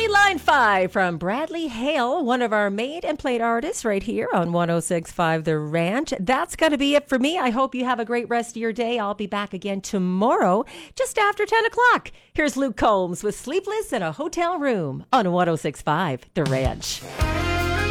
County Line 5 from Bradley Hale, one of our made and played artists right here on 106.5 The Ranch. That's going to be it for me. I hope you have a great rest of your day. I'll be back again tomorrow just after 10 o'clock. Here's Luke Combs with Sleepless in a Hotel Room on 106.5 The Ranch.